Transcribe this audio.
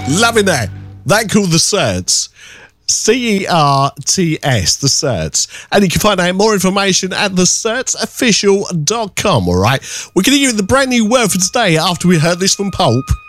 Loving that. That called The Certs. C-E-R-T-S, The Certs. And you can find out more information at thecertsofficial.com, all right? We're going to give you the brand new word for today after we heard this from Pulp.